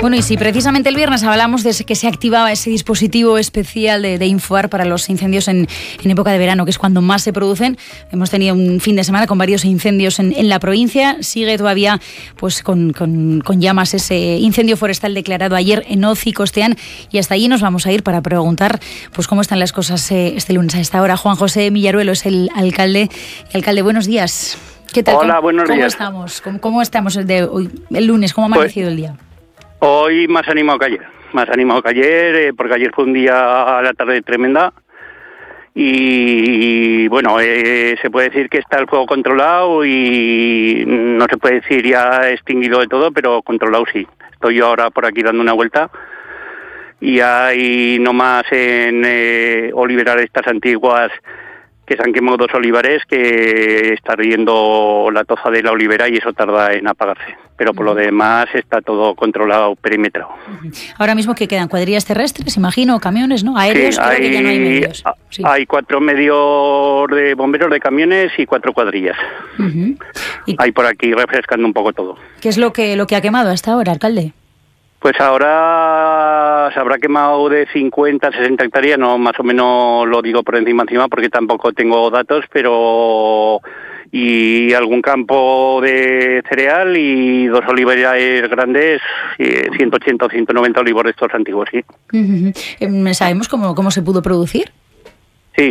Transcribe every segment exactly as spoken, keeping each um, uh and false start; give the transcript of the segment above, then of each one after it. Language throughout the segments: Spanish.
Bueno, y si precisamente el viernes hablamos de que se activaba ese dispositivo especial de, de Infoar para los incendios en, en época de verano, que es cuando más se producen, hemos tenido un fin de semana con varios incendios en, en la provincia. Sigue todavía pues con, con, con llamas ese incendio forestal declarado ayer en Oz y Costeán, y hasta allí nos vamos a ir para preguntar pues cómo están las cosas eh, este lunes a esta hora. Juan José Millaruelo es el alcalde. Alcalde, buenos días. ¿Qué tal? Hola, buenos ¿Cómo días. estamos? ¿Cómo, cómo estamos el, de hoy, el lunes? ¿Cómo ha amanecido pues, el día? Hoy más animado que ayer. Más animado que ayer, eh, porque ayer fue un día a la tarde tremenda. Y bueno, eh, se puede decir que está el fuego controlado y no se puede decir ya extinguido de todo, pero controlado sí. Estoy yo ahora por aquí dando una vuelta y hay nomás en eh, oliverar estas antiguas que se han quemado dos olivares, que está ardiendo la toza de la olivera y eso tarda en apagarse. Pero por lo demás está todo controlado, perimetrado. Ahora mismo que quedan cuadrillas terrestres, imagino, camiones, ¿no? Aéreos, sí, creo hay, que ya no hay medios. Sí. Hay cuatro medios de bomberos de camiones y cuatro cuadrillas. Uh-huh. ¿Y hay por aquí refrescando un poco todo. ¿Qué es lo que, lo que ha quemado hasta ahora, alcalde? Pues ahora se habrá quemado de cincuenta a sesenta hectáreas, no, más o menos lo digo por encima encima porque tampoco tengo datos, pero y algún campo de cereal y dos olivares grandes, ciento ochenta o ciento noventa olivos estos antiguos, sí. Uh-huh. ¿Sabemos cómo, cómo se pudo producir? Sí,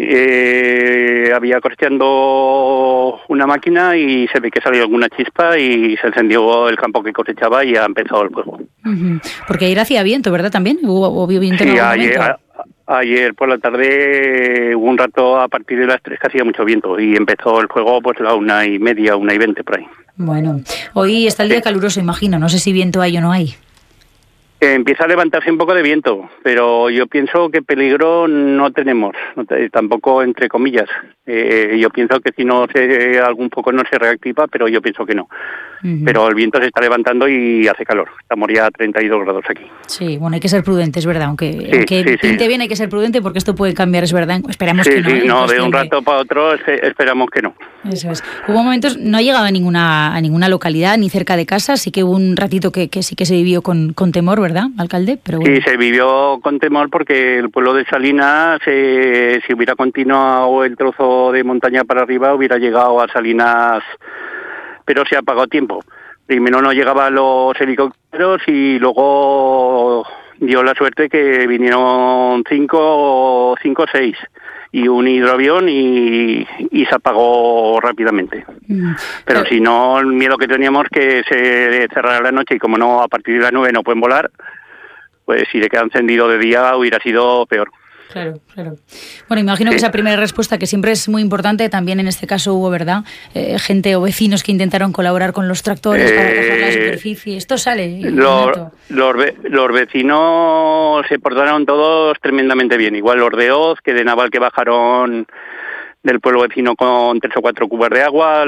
eh, había coseteando una máquina y se ve que salió alguna chispa y se encendió el campo que cosechaba y ha empezado el fuego. Uh-huh. Porque ayer hacía viento, ¿verdad? También hubo, hubo viento. Sí, en ayer, a, ayer por la tarde hubo un rato a partir de las tres que hacía mucho viento y empezó el fuego pues a la una y media, una y veinte por ahí. Bueno, hoy está el día sí. caluroso, imagino. No sé si viento hay o no hay. Empieza a levantarse un poco de viento, pero yo pienso que peligro no tenemos, no te, tampoco entre comillas. Eh, yo pienso que si no se, algún poco no se reactiva, pero yo pienso que no. Uh-huh. Pero el viento se está levantando y hace calor. Estamos ya a treinta y dos grados aquí. Sí, bueno, hay que ser prudente, es verdad. Aunque, sí, aunque sí, pinte sí. bien, hay que ser prudente porque esto puede cambiar, es verdad. Esperamos sí, que no. Sí, ¿eh? no, de un rato para otro esperamos que no. Eso es. Hubo momentos, no ha llegado a ninguna a ninguna localidad ni cerca de casa, sí que hubo un ratito que, que sí que se vivió con, con temor, ¿verdad, alcalde? Pero bueno. Sí, se vivió con temor porque el pueblo de Salinas, eh, si hubiera continuado el trozo de montaña para arriba, hubiera llegado a Salinas, pero se ha apagado tiempo. Primero no llegaban los helicópteros y luego dio la suerte que vinieron cinco, cinco o seis y un hidroavión y, y se apagó rápidamente. Mm. Pero, Pero si no, el miedo que teníamos que se cerrara la noche y como no, a partir de las nueve no pueden volar, pues si le queda encendido de día hubiera sido peor. Claro, claro. Bueno, imagino sí. que esa primera respuesta, que siempre es muy importante, también en este caso hubo, ¿verdad? Eh, gente o vecinos que intentaron colaborar con los tractores eh, para bajar la superficie. Esto sale. Los, los, los vecinos se portaron todos tremendamente bien. Igual los de Oz, que de Naval que bajaron del pueblo vecino con tres o cuatro cubas de agua.